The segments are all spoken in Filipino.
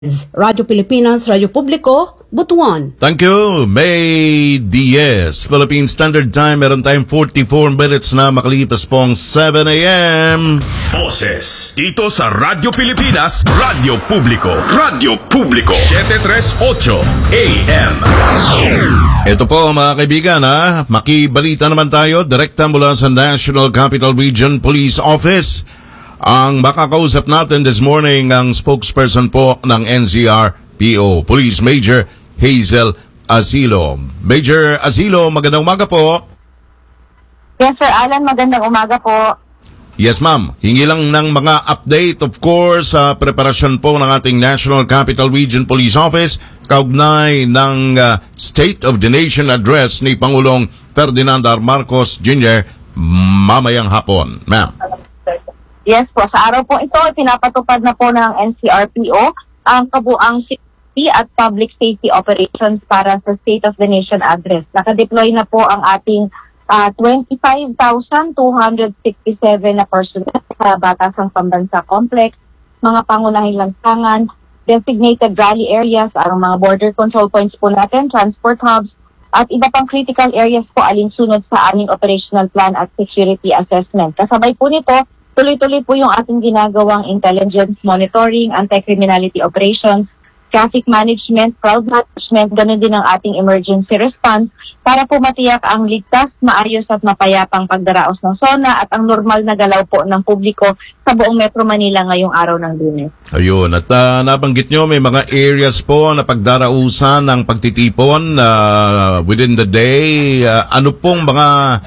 Radyo Pilipinas, Radyo Publiko, Butuan. Thank you, May Diaz. Philippine Standard Time, meron tayong 44 minutes na makalipas pong 7 a.m. Boses dito sa Radyo Pilipinas, Radyo Publiko, Radyo Publiko, 738 AM. Ito po mga kaibigan, makibalita naman tayo direkta mula sa National Capital Region Police Office. Ang makakausap natin this morning ang spokesperson po ng NCRPO, Police Major Hazel Asilo. Major Asilo, magandang umaga po. Yes, Sir Alan, magandang umaga po. Yes, ma'am. Hingi lang ng mga update, of course, sa preparasyon po ng ating National Capital Region Police Office kaugnay ng State of the Nation Address ni Pangulong Ferdinand R. Marcos Jr. mamayang hapon. Ma'am. Yes po, sa araw po ito, pinapatupad na po ng NCRPO ang kabuang safety at public safety operations para sa State of the Nation Address. Nakadeploy na po ang ating 25,267 na personnel sa Batasang Pambansa Complex, mga pangunahing lansangan, designated rally areas, ang mga border control points po natin, transport hubs, at iba pang critical areas po alinsunod sa aming operational plan at security assessment. Kasabay po nito, tuloy-tuloy po yung ating ginagawang intelligence monitoring, anti-criminality operations, traffic management, crowd management, ganun din ang ating emergency response para po matiyak ang ligtas, maayos at mapayapang pagdaraos ng SONA at ang normal na galaw po ng publiko sa buong Metro Manila ngayong araw ng Lunes. Ayun, at nabanggit nyo may mga areas po na pagdarausan ng pagtitipon within the day. Ano pong mga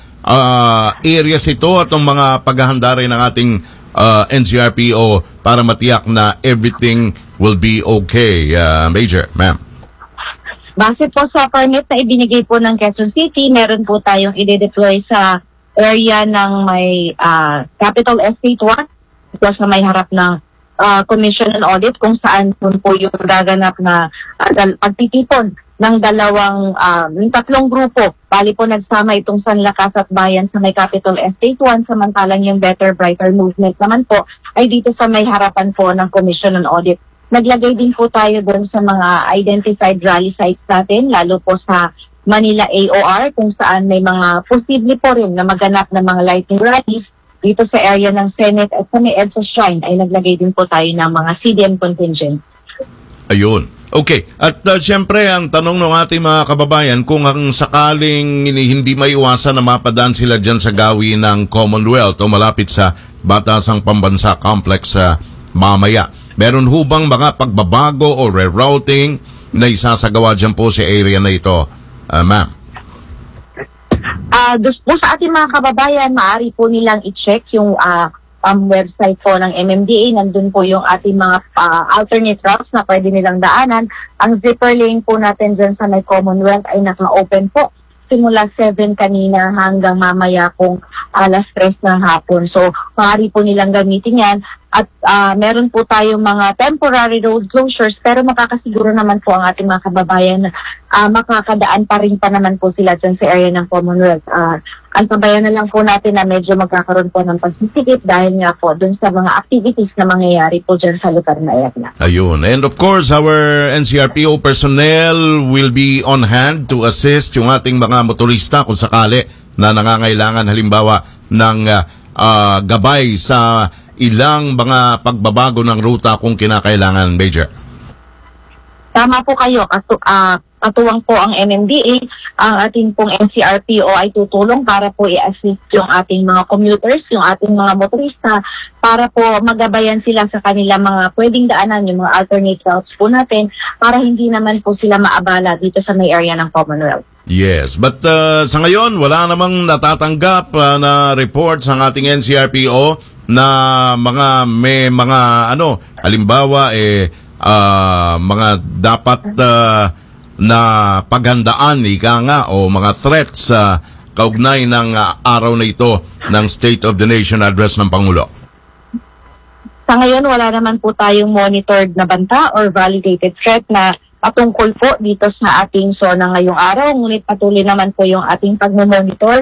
areas ito at ang mga paghahanda rin ng ating NCRPO para matiyak na everything will be okay, Major, ma'am? Base po sa permit na ibinigay po ng Quezon City, meron po tayong i-deploy sa area ng may Capital Estate 1, plus na may harap ng Commission on Audit kung saan po yung gaganap na pagtitipon ng tatlong grupo. Bali po nagsama itong Sanlakas at Bayan sa may Capital Estate 1, samantalang yung Better Brighter Movement naman po ay dito sa may harapan po ng Commission on Audit. Naglagay din po tayo doon sa mga identified rally sites natin, lalo po sa Manila AOR kung saan may mga posible po rin na maganap ng mga lighting rallies. Dito sa area ng Senate at sa may EDSA Shrine ay naglagay din po tayo ng mga CDM contingent. Ayun. Okay. At siyempre, ang tanong ng ating mga kababayan, kung ang sakaling hindi may iwasan na mapadaan sila dyan sa gawin ng Commonwealth o malapit sa Batasang Pambansa Complex mamaya, meron hubang mga pagbabago o rerouting na isasagawa dyan po sa area na ito, ma'am? Po sa ating mga kababayan, maaari po nilang i-check yung website po ng MMDA. Nandun po yung ating mga alternate routes na pwede nilang daanan. Ang zipper lane po natin dyan sa may Commonwealth ay naka-open po simula 7 kanina hanggang mamaya kung alas 3 ng hapon. So, maaari po nilang gamitin yan. At meron po tayong mga temporary road closures pero makakasiguro naman po ang ating mga kababayan na makakadaan pa rin pa naman po sila dyan sa area ng Commonwealth. Ang sabayan na lang po natin na medyo magkakaroon po ng pagsisikip dahil nga po dun sa mga activities na mangyayari po dyan sa lugar na area. Ayun. And of course, our NCRPO personnel will be on hand to assist yung ating mga motorista kung sakali na nangangailangan halimbawa ng gabay sa ilang mga pagbabago ng ruta kung kinakailangan, Major. Tama po kayo. Katuwang po ang MMDA, ang ating pong NCRPO ay tutulong para po i-assist yung ating mga commuters, yung ating mga motorista, para po magabayan sila sa kanila mga pwedeng daanan, yung mga alternate routes po natin, para hindi naman po sila maabala dito sa may area ng Commonwealth. Yes, but sa ngayon, wala namang natatanggap na reports ang ating NCRPO na may mga halimbawa mga dapat na paghandaan o mga threats kaugnay ng araw na ito ng State of the Nation Address ng Pangulo. Sa ngayon, wala naman po tayong monitored na banta or validated threat na patungkol po dito sa ating SONA ngayong araw. Ngunit patuloy naman po yung ating pagmamonitor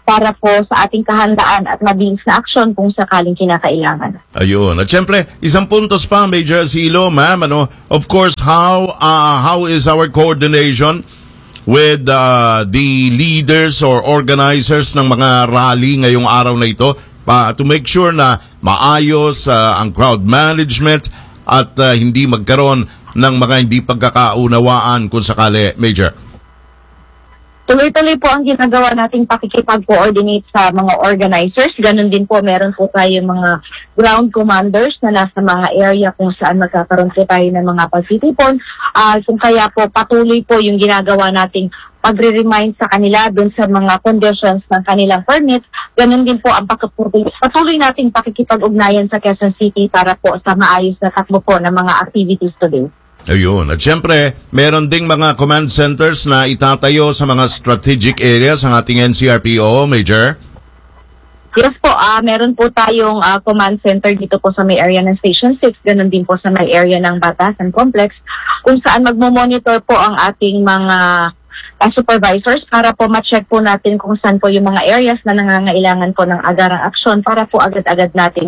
para po sa ating kahandaan at mabilis na aksyon kung sakaling kinakailangan. Ayun. At syempre, isang puntos pa, Major Asilo, ma'am, of course, how is our coordination with the leaders or organizers ng mga rally ngayong araw na ito to make sure na maayos ang crowd management at hindi magkaroon ng mga hindi pagkakaunawaan kung sakali, Major? Tuloy-tuloy po ang ginagawa nating pakikipag-coordinate sa mga organizers. Ganon din po, meron po tayo mga ground commanders na nasa mga area kung saan magkakaroon po tayo ng mga pagtitipon. Kung kaya po, patuloy po yung ginagawa nating pagre-remind sa kanila dun sa mga conditions ng kanilang permits. Ganon din po ang patuloy nating pakikipag-ugnayan sa Quezon City para po sa maayos na takbo po ng mga activities today. Ayun. At syempre, meron ding mga command centers na itatayo sa mga strategic areas ng ating NCRPO, Major? Yes po, meron po tayong command center dito po sa may area ng Station 6, ganun din po sa may area ng Batasan Complex, kung saan magmo-monitor po ang ating mga supervisors para po ma-check po natin kung saan po yung mga areas na nangangailangan po ng agarang aksyon para po agad-agad natin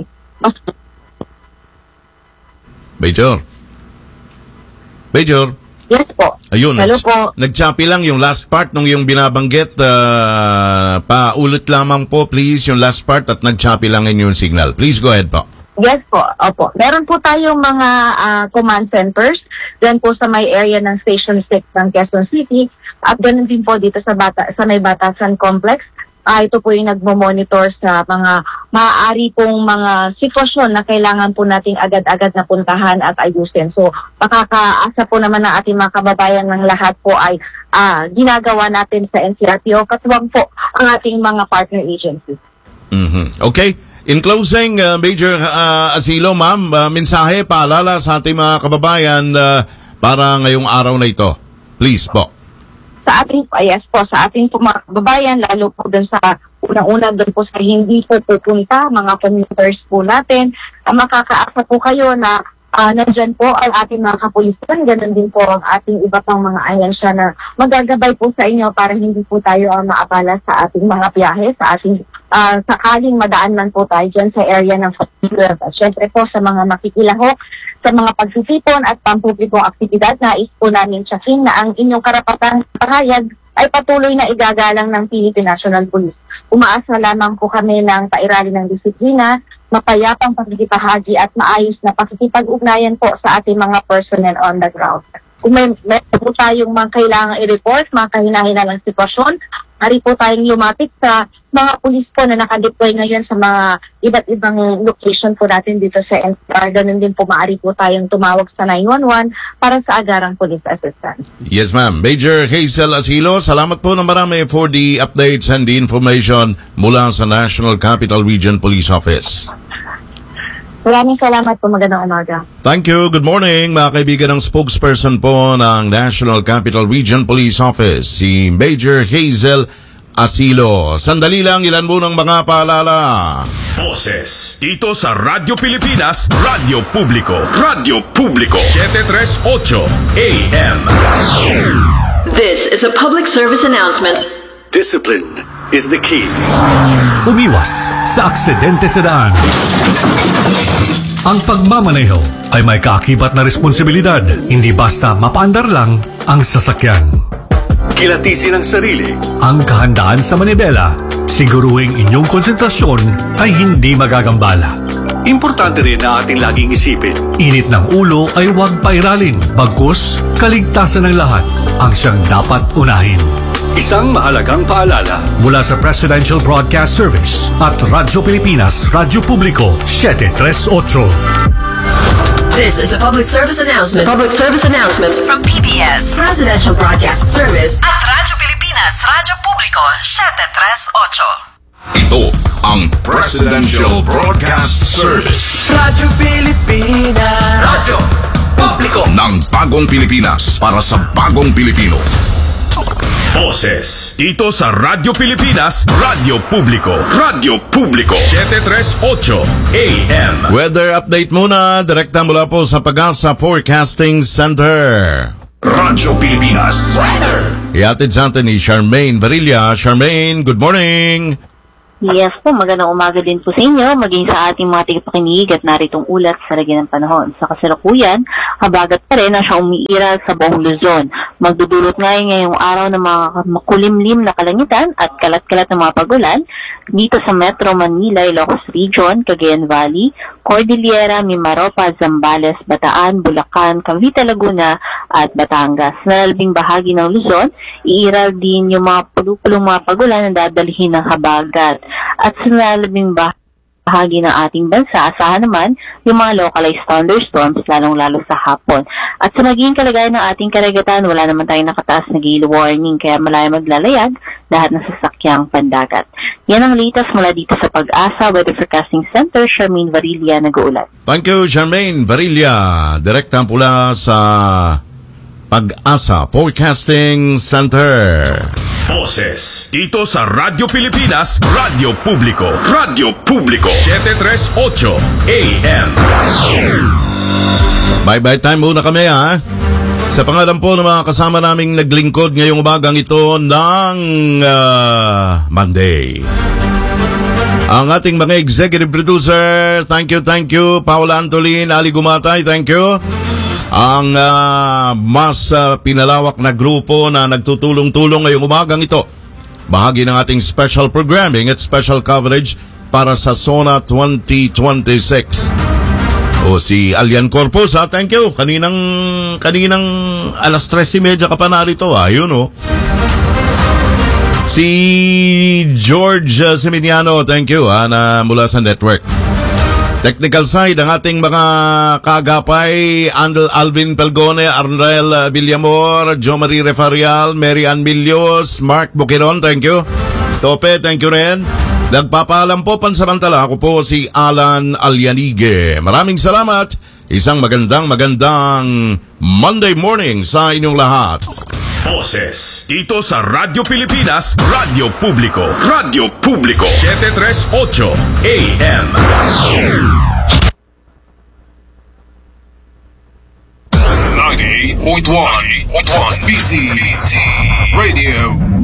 Major? Yes po. Ayun, Hello po. nag-choppy lang yung last part nung yung binabanggit. Paulit lamang po, please, yung last part at nag-choppy lang yung signal. Please go ahead po. Yes po, opo. Meron po tayong mga command centers dyan po sa may area ng Station 6 ng Quezon City at ganun din po dito sa may Batasan Complex. Ito po yung nagmo-monitor sa mga maaari pong mga sitwasyon na kailangan po nating agad-agad na puntahan at ayusin. So, makakaasa po naman ng ating mga kababayan ng lahat po ay ginagawa natin sa NCRPO katuwang po ang ating mga partner agencies. Mm-hmm. Okay. In closing, Major Asilo, ma'am, mensahe, paalala sa ating mga kababayan para ngayong araw na ito. Please po. Sa ating po mga kababayan, lalo po dun sa unang-una dun po sa hindi po pupunta, mga commuters po natin, makakaasa po kayo na nandyan po ang ating mga kapulisan, ganun din po ang ating iba pang mga ahensya na magagabay po sa inyo para hindi po tayo maabala sa ating mga biyahe, sa ating sakaling madaan man po tayo dyan sa area ng 12. At syempre po sa mga makikilahok, sa mga pagsisipon at pampublikong aktibidad, nais po namin tsakin na ang inyong karapatang pahayag ay patuloy na igagalang ng Philippine National Police. Umaasa lamang po kami ng pairali ng disiplina, mapayapang pagkikipahagi at maayos na pakikipag-ugnayan po sa ating mga personnel on the ground. Kung may po tayong mga kailangang i-report, mga kahinahinang sitwasyon, hari po tayong lumapit sa mga pulis po na nakadeploy ngayon sa mga iba't ibang location po natin dito sa NCR. Ganun din po maaari po tayong tumawag sa 911 para sa agarang police assistance. Yes, ma'am. Major Hazel Asilo, salamat po ng marami for the updates and the information mula sa National Capital Region Police Office. Maraming salamat po. Magandang umaga. Thank you. Good morning, mga kaibigan ng spokesperson po ng National Capital Region Police Office, si Major Hazel Asilo. Sandali lang, ilan mo ng mga paalala. Boses dito sa Radyo Pilipinas, Radyo Publiko. Radyo Publiko 738 AM. This is a public service announcement. Discipline is the key. Umiwas sa aksidente sa daan. Ang pagmamaneho ay may kaakibat na responsibilidad, hindi basta mapaandar lang ang sasakyan. Kilatisin ang sarili. Ang kahandaan sa manibela, siguruhing inyong konsentrasyon ay hindi magagambala. Importante rin na ating laging isipin. Init ng ulo ay huwag pairalin, bagkus kaligtasan ng lahat ang siyang dapat unahin. Isang mahalagang paalala Mula sa Presidential Broadcast Service at Radyo Pilipinas, Radyo Publiko 738. This is a public service announcement. Public service announcement from PBS, Presidential Broadcast Service at Radyo Pilipinas, Radyo Publiko 738. Ito ang Presidential Broadcast Service. Radyo Pilipinas. Radyo Publiko ng Bagong Pilipinas para sa Bagong Pilipino. Boses dito sa Radyo Pilipinas, Radyo Publiko. Radyo Publiko 738 AM. Weather update muna, direkta mula po sa Pag-asa Forecasting Center. Radyo Pilipinas Weather. Iatid sa atin ni Charmaine Varilla. Charmaine, good morning! Yes po, magandang umaga din po sa inyo, maging sa ating mga tagapakinig at naritong ulat sa lagyan ng panahon. Sa kasalukuyan, habagat pa rin ang siyang umiiral sa buong Luzon. Magdudulot ngayon ngayong araw ng mga makulimlim na kalangitan at kalat-kalat ng mga pagulan dito sa Metro Manila, Ilocos Region, Cagayan Valley, Cordillera, Mimaropa, Zambales, Bataan, Bulacan, Cavite, Laguna at Batangas. Sa nalalabing bahagi ng Luzon, iiral din yung mga pulupulong mga pagulan na dadalhin ng habagat. At sa nalalabing bahagi ng ating bansa, asahan naman yung mga localized thunderstorms, lalong-lalo sa hapon. At sa magiging kalagayan ng ating karagatan, wala naman tayong nakataas na gale warning, kaya malaya maglalayag lahat ng sasakyang pandagat. Yan ang latest mula dito sa Pag-asa Weather Forecasting Center, Charmaine Varilla, nag-uulat. Thank you, Charmaine Varilla. Direkta pula sa Pag-asa Forecasting Center. Boses dito sa Radyo Pilipinas, Radyo Publiko, Radyo Publiko, 738 AM. Bye-bye time muna kami, ha? Sa pangalan po ng mga kasama naming naglingkod ngayong umagang ito ng Monday. Ang ating mga executive producer, thank you. Paula Antolin, Ali Gumatay, thank you. Ang mas pinalawak na grupo na nagtutulong-tulong ngayong umagang ito. Bahagi ng ating special programming at special coverage para sa SONA 2026. O si Alian Corpus, thank you. Kaninang alas 3:30 ka pa narito, yun o. Si George Seminiano, thank you, na mula sa network. Technical side, ang ating mga kagapay, Alvin Pelgone, Arnel Villamor, Jo Marie Refarial, Mary Ann Milios, Mark Buquiron, thank you. Tope, thank you rin. Nagpapaalam po pansamantala, ako po si Alan Alianige. Maraming salamat. Isang magandang Monday morning sa inyong lahat. Boses dito sa Radyo Pilipinas, Radyo Publiko, Radyo Publiko, 738 AM. 98.1 BT Radio